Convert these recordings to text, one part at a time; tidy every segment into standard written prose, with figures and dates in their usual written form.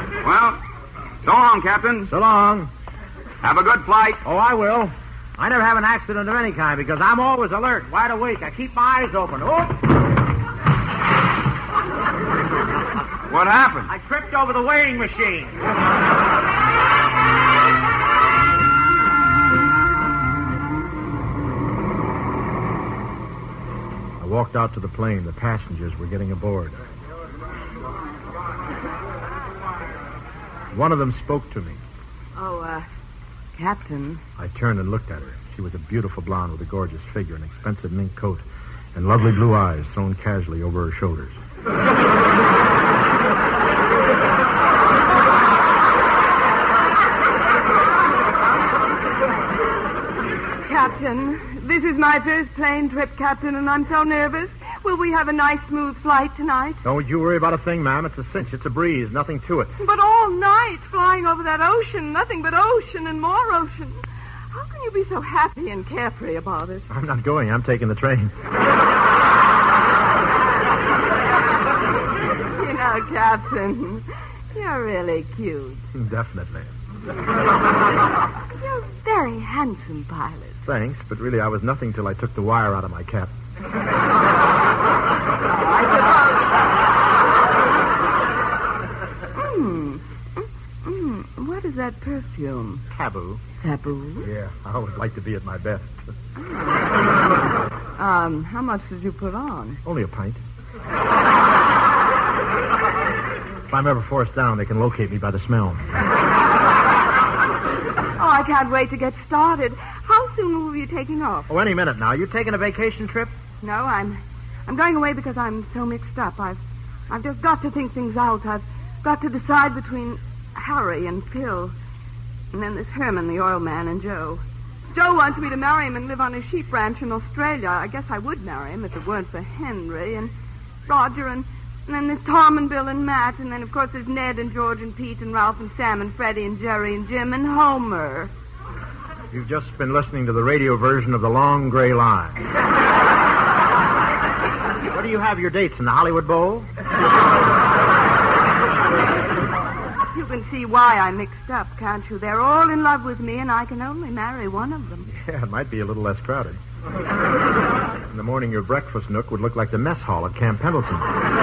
Well, so long, Captain. So long. Have a good flight. Oh, I will. I never have an accident of any kind because I'm always alert, wide awake. I keep my eyes open. Oh! What happened? I tripped over the weighing machine. I walked out to the plane. The passengers were getting aboard. One of them spoke to me. Oh, Captain. I turned and looked at her. She was a beautiful blonde with a gorgeous figure, an expensive mink coat, and lovely blue eyes thrown casually over her shoulders. Captain, this is my first plane trip, Captain, and I'm so nervous. Will we have a nice, smooth flight tonight? Don't you worry about a thing, ma'am. It's a cinch. It's a breeze. Nothing to it. But all night, flying over that ocean, nothing but ocean and more ocean. How can you be so happy and carefree about it? I'm not going. I'm taking the train. You know, Captain, you're really cute. Definitely. You're a very handsome pilot. Thanks, but really I was nothing till I took the wire out of my cap. What is that perfume? Taboo. Taboo? Yeah, I always like to be at my best. How much did you put on? Only a pint. If I'm ever forced down, they can locate me by the smell. Oh, I can't wait to get started. How soon will you be taking off? Oh, any minute now. You taking a vacation trip? No, I'm going away because I'm so mixed up. I've just got to think things out. I've got to decide between Harry and Phil. And then there's Herman, the oil man, and Joe. Joe wants me to marry him and live on his sheep ranch in Australia. I guess I would marry him if it weren't for Henry and Roger and then there's Tom and Bill and Matt. And then, of course, there's Ned and George and Pete and Ralph and Sam and Freddie and Jerry and Jim and Homer. You've just been listening to the radio version of The Long Gray Line. Where do you have your dates? In the Hollywood Bowl? You can see why I'm mixed up, can't you? They're all in love with me, and I can only marry one of them. Yeah, it might be a little less crowded. In the morning, your breakfast nook would look like the mess hall at Camp Pendleton.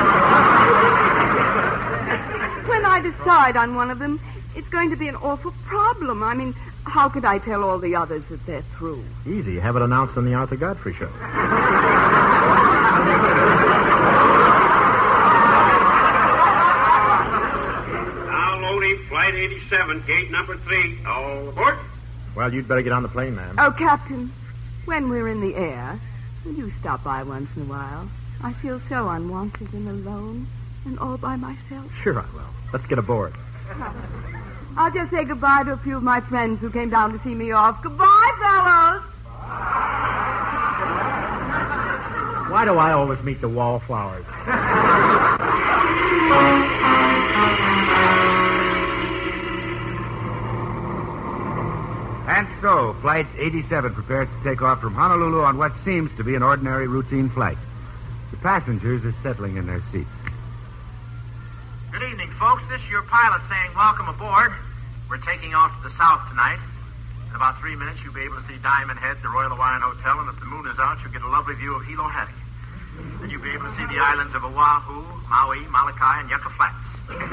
When I decide on one of them, it's going to be an awful problem. I mean, how could I tell all the others that they're through? Easy. Have it announced on the Arthur Godfrey Show. Now loading Flight 87, gate number 3. All aboard. Well, you'd better get on the plane, ma'am. Oh, Captain, when we're in the air, will you stop by once in a while? I feel so unwanted and alone and all by myself. Sure I will. Let's get aboard. I'll just say goodbye to a few of my friends who came down to see me off. Goodbye, fellows. Why do I always meet the wallflowers? And so, Flight 87 prepares to take off from Honolulu on what seems to be an ordinary routine flight. The passengers are settling in their seats. Good evening, folks. This is your pilot saying welcome aboard. We're taking off to the south tonight. In about 3 minutes, you'll be able to see Diamond Head, the Royal Hawaiian Hotel, and if the moon is out, you'll get a lovely view of Hilo Hattie. Then you'll be able to see the islands of Oahu, Maui, Molokai, and Yucca Flats.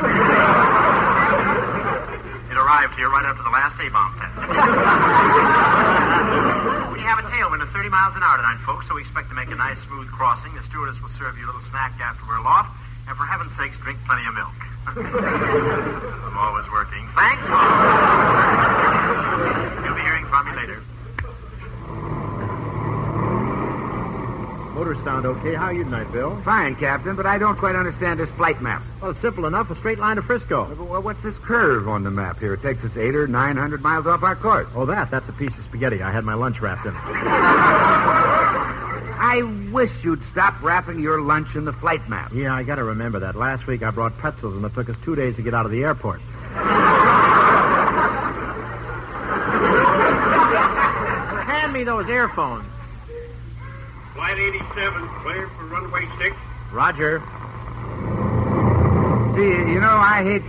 It arrived here right after the last A-bomb test. We have a tailwind of 30 miles an hour tonight, folks, so we expect to make a nice, smooth crossing. The stewardess will serve you a little snack after we're aloft. And for heaven's sakes, drink plenty of milk. I'm always working. Thanks, folks. You'll be hearing from me later. Motors sound okay. How are you tonight, Bill? Fine, Captain, but I don't quite understand this flight map. Well, it's simple enough. A straight line to Frisco. Well, what's this curve on the map here? It takes us 800 or 900 miles off our course. Oh, that's a piece of spaghetti. I had my lunch wrapped in it. I wish you'd stop wrapping your lunch in the flight map. Yeah, I got to remember that. Last week I brought pretzels, and it took us 2 days to get out of the airport. Hand me those earphones. Flight 87, clear for runway 6. Roger. See, you know, I hate